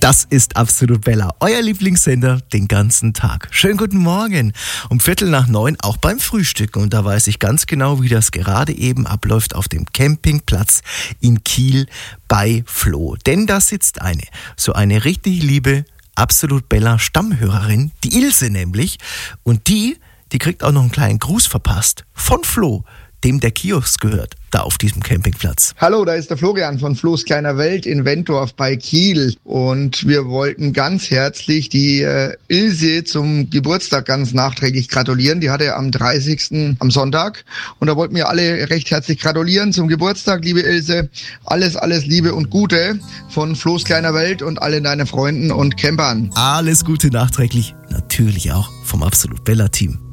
Das ist Absolut Bella, euer Lieblingssender den ganzen Tag. Schönen guten Morgen. Um 8:45 auch beim Frühstücken. Und da weiß ich ganz genau, wie das gerade eben abläuft auf dem Campingplatz in Kiel bei Flo. Denn da sitzt eine richtig liebe Absolut Bella Stammhörerin, die Ilse nämlich. Und die kriegt auch noch einen kleinen Gruß verpasst von Flo, dem der Kiosk gehört, da auf diesem Campingplatz. Hallo, da ist der Florian von Flo's kleiner Welt in Wentorf bei Kiel und wir wollten ganz herzlich die Ilse zum Geburtstag ganz nachträglich gratulieren. Die hatte am 30. am Sonntag und da wollten wir alle recht herzlich gratulieren zum Geburtstag, liebe Ilse. Alles Liebe und Gute von Flo's kleiner Welt und allen deinen Freunden und Campern. Alles Gute nachträglich, natürlich auch vom Absolut Bella Team.